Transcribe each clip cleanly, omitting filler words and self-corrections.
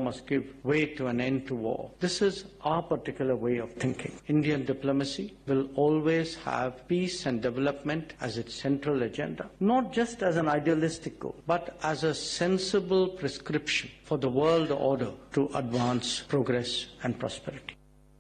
must give way to an end to war. This is our particular way of thinking. Indian diplomacy will always have peace and development as its central agenda, not just as an idealistic goal, but as a sensible prescription for the world order to advance progress and prosperity.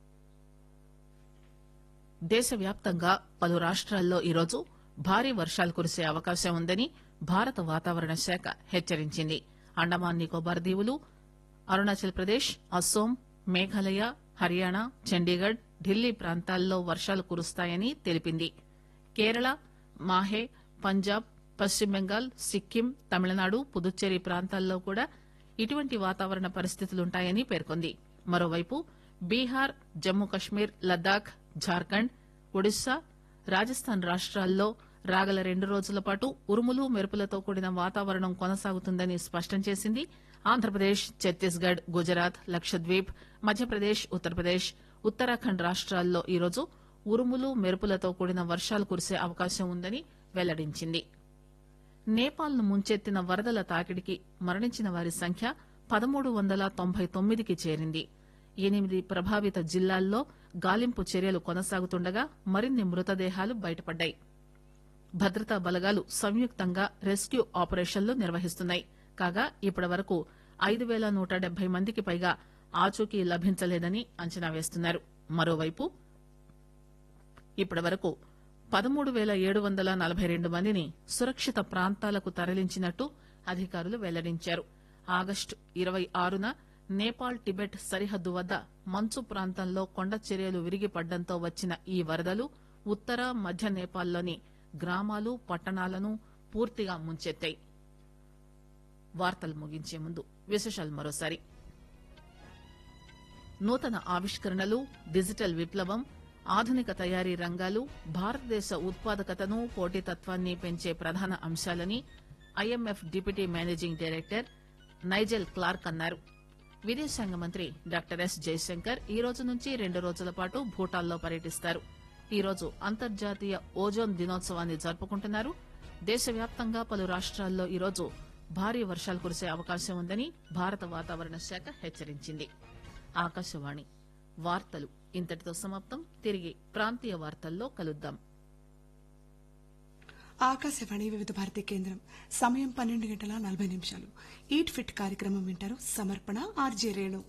దేశవ్యాప్తంగా పలు రాష్ట్రాల్లో ఈరోజు భారీ వర్షాలు కురిసే అవకాశం ఉందని భారత వాతావరణ శాఖ హెచ్చరించింది. అండమాన్ నికోబార్ దీవులు, అరుణాచల్ ప్రదేశ్, అస్సోం, మేఘాలయ, హర్యానా, చండీగఢ్, ఢిల్లీ ప్రాంతాల్లో వర్షాలు కురుస్తాయని తెలిపింది. కేరళ, మాహే, పంజాబ్, పశ్చిమ బెంగాల్, సిక్కిం, తమిళనాడు, పుదుచ్చేరి ప్రాంతాల్లో కూడా ఇటువంటి వాతావరణ పరిస్థితులుంటాయని పేర్కొంది. మరోవైపు బీహార్, జమ్మూ కశ్మీర్, లద్దాఖ్, జార్ఖండ్, ఒడిశా, రాజస్థాన్ రాష్ట్రాల్లో రాగల 2 రోజుల పాటు ఉరుములు మెరుపులతో కూడిన వాతావరణం కొనసాగుతుందని స్పష్టం చేసింది. ఆంధ్రప్రదేశ్, ఛత్తీస్గఢ్, గుజరాత్, లక్షద్వీప్, మధ్యప్రదేశ్, ఉత్తరప్రదేశ్, ఉత్తరాఖండ్ రాష్ట్రాల్లో ఈరోజు ఉరుములు మెరుపులతో కూడిన వర్షాలు కురిసే అవకాశం ఉందని వెల్లడించింది. నేపాల్ను ముంచెత్తిన వరదల తాకిడికి మరణించిన వారి సంఖ్య 1399కి చేరింది. 8 ప్రభావిత జిల్లాల్లో గాలింపు చర్యలు కొనసాగుతుండగా మరిన్ని మృతదేహాలు బయటపడ్డాయి. భద్రతా బలగాలు సంయుక్తంగా రెస్క్యూ ఆపరేషన్లు నిర్వహిస్తున్నాయి. కాగా ఇప్పటి వరకు 5170 మందికి పైగా ఆచూకీ లభించలేదని అంచనా వేస్తున్నారు. మరోవైపు ఇప్పటి వరకు 13,742 మందిని సురక్షిత ప్రాంతాలకు తరలించినట్టు అధికారులు వెల్లడించారు. ఆగస్టు 26న నేపాల్ టిబెట్ సరిహద్దు వద్ద మంచు ప్రాంతంలో కొండ చర్యలు విరిగిపడ్డంతో వచ్చిన ఈ వరదలు ఉత్తర మధ్య నేపాల్లోని గ్రామాలు, పట్టణాలను పూర్తిగా ముంచెత్తాయి. వార్తలు ముగించే ముందు విశేషాలు మరోసారి. నూతన ఆవిష్కరణలు, డిజిటల్ విప్లవం, ఆధునిక తయారీ రంగాలు భారతదేశ ఉత్పాదకతను, పోటీతత్వాన్ని పెంచే ప్రధాన అంశాలని IMF deputy managing director Nigel Clark అన్నారు. విదేశాంగ మంత్రి డాక్టర్ ఎస్ జయశంకర్ ఈ రోజు నుంచి 2 రోజుల పాటు భూటాన్లో పర్యటిస్తారు. ఈ రోజు అంతర్జాతీయ ఓజోన్ దినోత్సవాన్ని జరుపుకుంటున్నారు. దేశవ్యాప్తంగా పలు రాష్ట్రాల్లో ఈరోజు భారీ వర్షాలు కురిసే అవకాశం ఉందని భారత వాతావరణ శాఖ హెచ్చరించింది. ఆకాశవాణి వార్తలు ఇంతటితో సమాప్తం. తిరిగి ప్రాంతీయ వార్తల్లో కలుద్దాం. ఆకాశవాణి వివిధ భారతి కేంద్రం. సమయం 12:40. ఈట్ ఫిట్ కార్యక్రమం వింటారు. సమర్పణ ఆర్జే రేణు.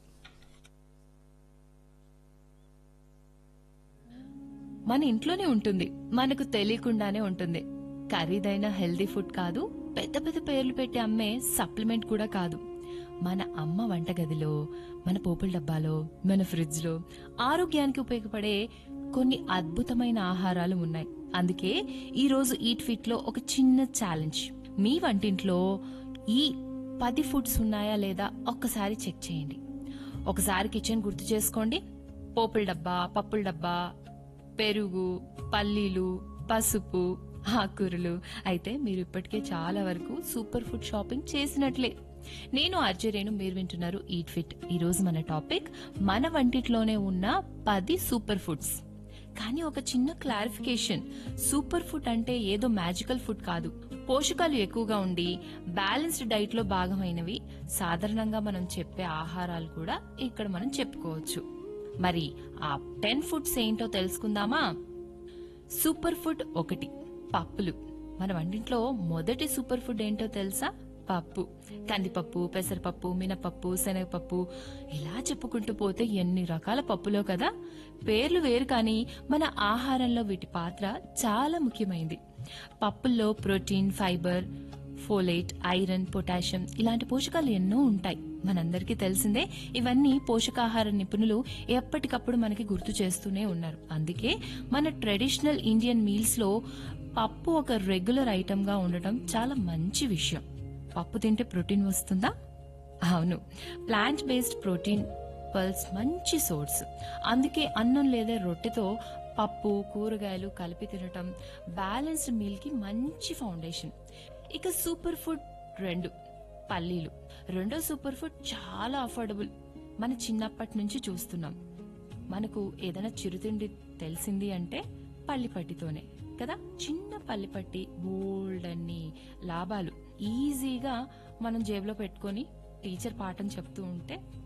మన ఇంట్లోనే ఉంటుంది, మనకు తెలియకుండానే ఉంటుంది. ఖరీదైన హెల్దీ ఫుడ్ కాదు, పెద్ద పెద్ద పేర్లు పెట్టి అమ్మే సప్లిమెంట్ కూడా కాదు. మన అమ్మ వంటగదిలో, మన పోపుల డబ్బాలో, మన ఫ్రిడ్జ్ లో ఆరోగ్యానికి ఉపయోగపడే కొన్ని అద్భుతమైన ఆహారాలు ఉన్నాయి. అందుకే ఈ రోజు ఈట్ ఫిట్ లో ఒక చిన్న ఛాలెంజ్. మీ వంటింట్లో ఈ 10 ఫుడ్స్ ఉన్నాయా లేదా ఒక్కసారి చెక్ చేయండి. ఒకసారి కిచెన్ గుర్తు చేసుకోండి. పోపుల డబ్బా, పప్పుల డబ్బా, పెరుగు, పల్లీలు, పసుపు, ఆకుకూరలు. అయితే మీరు ఇప్పటికే చాలా వరకు సూపర్ ఫుడ్ షాపింగ్ చేసినట్లే. నేను ఆర్జేరేను, మీరు వింటున్నారు ఈట్ ఫిట్. ఈ రోజు మన టాపిక్ మన వంటిట్లోనే ఉన్న 10 సూపర్ ఫుడ్స్. కానీ ఒక చిన్న క్లారిఫికేషన్, సూపర్ ఫుడ్ అంటే ఏదో మ్యాజికల్ ఫుడ్ కాదు. పోషకాలు ఎక్కువగా ఉండి బ్యాలెన్స్డ్ డైట్ లో భాగమైనవి. సాధారణంగా మనం చెప్పే ఆహారాలు కూడా ఇక్కడ మనం చెప్పుకోవచ్చు. మరి ఆ 10 ఫుడ్స్ ఏంటో తెలుసుకుందామా? సూపర్ ఫుడ్ 1, పప్పులు. మన వంటింట్లో మొదటి సూపర్ ఫుడ్ ఏంటో తెలుసా? పప్పు. కందిపప్పు, పెసరపప్పు, మినపప్పు, శనగపప్పు, ఇలా చెప్పుకుంటూ పోతే ఎన్ని రకాల పప్పులో కదా. పేర్లు వేరు కానీ మన ఆహారంలో వీటి పాత్ర చాలా ముఖ్యమైంది. పప్పుల్లో protein, fibre, folate, iron, potassium ఇలాంటి పోషకాలు ఎన్నో ఉంటాయి. మనందరికీ తెలిసిందే. ఇవన్నీ పోషకాహార నిపుణులు ఎప్పటికప్పుడు మనకి గుర్తు చేస్తూనే ఉన్నారు. అందుకే మన ట్రెడిషనల్ ఇండియన్ మీల్స్ లో పప్పు ఒక రెగ్యులర్ ఐటమ్ గా ఉండటం చాలా మంచి విషయం. పప్పు తింటే ప్రోటీన్ వస్తుందా? అవును, ప్లాంట్ బేస్డ్ ప్రోటీన్ పల్స్ మంచి సోర్స్. అందుకే అన్నం లేదా రొట్టెతో పప్పు, కూరగాయలు కలిపి తినటం బ్యాలెన్స్డ్ మీల్ కి మంచి ఫౌండేషన్. ఇక సూపర్ ఫుడ్ 2, పల్లీలు. రెండో సూపర్ ఫుడ్ చాలా అఫోర్డబుల్. మన చిన్నప్పటి నుంచి చూస్తున్నాం. మనకు ఏదైనా చిరుతిండి తెలిసింది అంటే పల్లిపట్టితోనే కదా. చిన్న పల్లిపట్టి బోల్డ్ అన్ని లాభాలు. ఈజీగా మనం జేబులో పెట్టుకుని టీచర్ పాఠం చెప్తూ ఉంటే